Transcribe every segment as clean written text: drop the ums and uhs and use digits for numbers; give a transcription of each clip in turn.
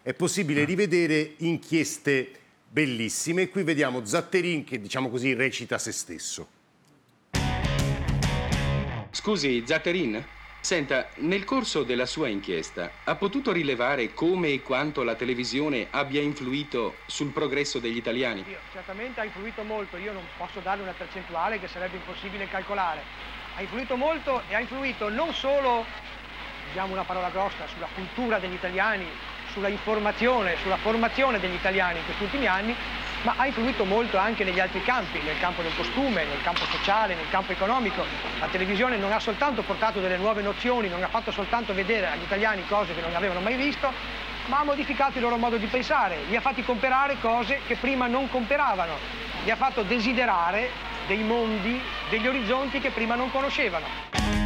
è possibile rivedere inchieste bellissime. Qui vediamo Zatterin che, diciamo così, recita se stesso. Scusi, Zatterin? Senta, nel corso della sua inchiesta ha potuto rilevare come e quanto la televisione abbia influito sul progresso degli italiani? Certamente ha influito molto, io non posso darle una percentuale che sarebbe impossibile calcolare. Ha influito molto e ha influito non solo, usiamo una parola grossa, sulla cultura degli italiani, sulla informazione, sulla formazione degli italiani in questi ultimi anni, ma ha influito molto anche negli altri campi, nel campo del costume, nel campo sociale, nel campo economico. La televisione non ha soltanto portato delle nuove nozioni, non ha fatto soltanto vedere agli italiani cose che non avevano mai visto, ma ha modificato il loro modo di pensare, li ha fatti comprare cose che prima non comperavano, li ha fatto desiderare dei mondi, degli orizzonti che prima non conoscevano.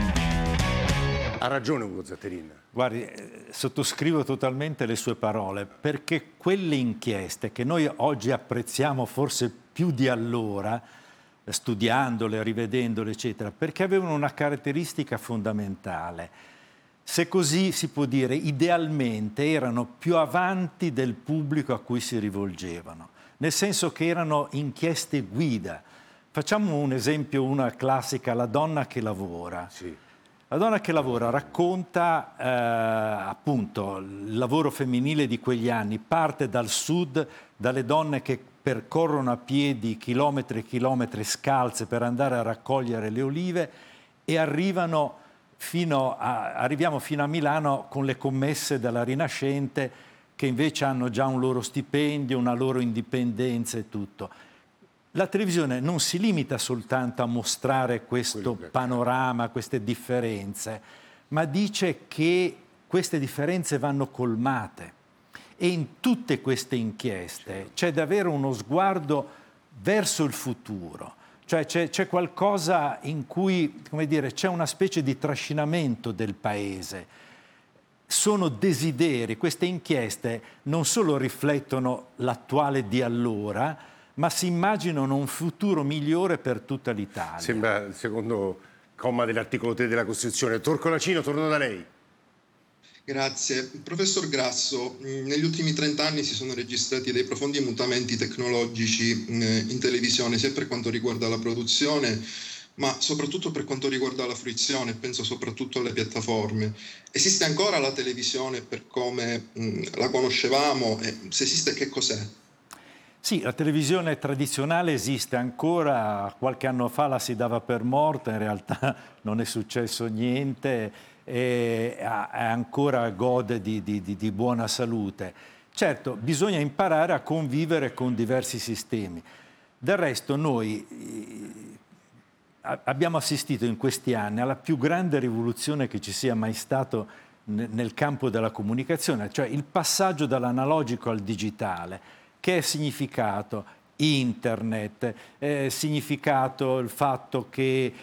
Ha ragione Ugo Zatterin. Guardi, sottoscrivo totalmente le sue parole, perché quelle inchieste che noi oggi apprezziamo forse più di allora, studiandole, rivedendole, eccetera, perché avevano una caratteristica fondamentale. Se così si può dire, idealmente erano più avanti del pubblico a cui si rivolgevano, nel senso che erano inchieste guida. Facciamo un esempio, una classica, La donna che lavora. Sì. La donna che lavora racconta appunto il lavoro femminile di quegli anni, parte dal sud, dalle donne che percorrono a piedi chilometri e chilometri scalze per andare a raccogliere le olive e arriviamo fino a Milano con le commesse della Rinascente che invece hanno già un loro stipendio, una loro indipendenza e tutto. La televisione non si limita soltanto a mostrare questo panorama, queste differenze, ma dice che queste differenze vanno colmate. E in tutte queste inchieste c'è davvero uno sguardo verso il futuro. Cioè c'è qualcosa in cui, come dire, c'è una specie di trascinamento del paese. Sono desideri, queste inchieste non solo riflettono l'attuale di allora, ma si immaginano un futuro migliore per tutta l'Italia. Sembra il secondo comma dell'articolo 3 della Costituzione. Torcolacino, torno da lei. Grazie. Professor Grasso, negli ultimi 30 anni si sono registrati dei profondi mutamenti tecnologici in televisione, sia per quanto riguarda la produzione, ma soprattutto per quanto riguarda la fruizione, penso soprattutto alle piattaforme. Esiste ancora la televisione per come la conoscevamo? E se esiste, che cos'è? Sì, la televisione tradizionale esiste ancora, qualche anno fa la si dava per morta, in realtà non è successo niente e ancora gode di buona salute. Certo, bisogna imparare a convivere con diversi sistemi. Del resto noi abbiamo assistito in questi anni alla più grande rivoluzione che ci sia mai stato nel campo della comunicazione, cioè il passaggio dall'analogico al digitale. Che è significato? Internet, significato il fatto che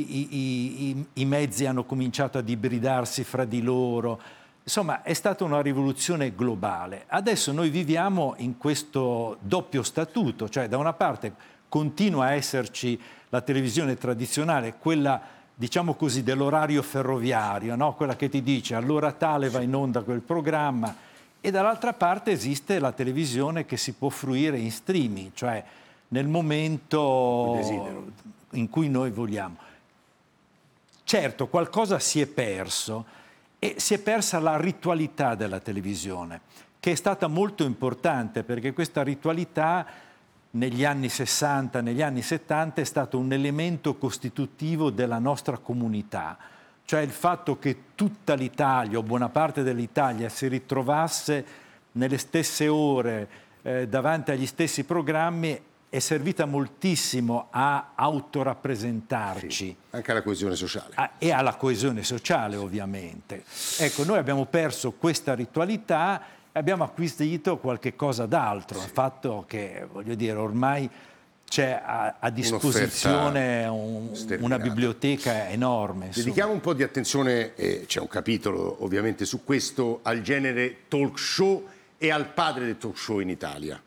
i mezzi hanno cominciato ad ibridarsi fra di loro. Insomma, è stata una rivoluzione globale. Adesso noi viviamo in questo doppio statuto, cioè da una parte continua a esserci la televisione tradizionale, quella, diciamo così, dell'orario ferroviario, no? Quella che ti dice all'ora tale va in onda quel programma. E dall'altra parte esiste la televisione che si può fruire in streaming, cioè nel momento in cui noi vogliamo. Certo, qualcosa si è perso e si è persa la ritualità della televisione, che è stata molto importante perché questa ritualità negli anni 60, negli anni 70 è stato un elemento costitutivo della nostra comunità. Cioè il fatto che tutta l'Italia o buona parte dell'Italia si ritrovasse nelle stesse ore davanti agli stessi programmi è servita moltissimo a autorappresentarci. Sì, anche alla coesione sociale. E alla coesione sociale, ovviamente. Ecco, noi abbiamo perso questa ritualità e abbiamo acquisito qualche cosa d'altro. Il fatto che, voglio dire, ormai c'è a disposizione una biblioteca enorme. Insomma. Dedichiamo un po' di attenzione, c'è un capitolo ovviamente su questo, al genere talk show e al padre del talk show in Italia.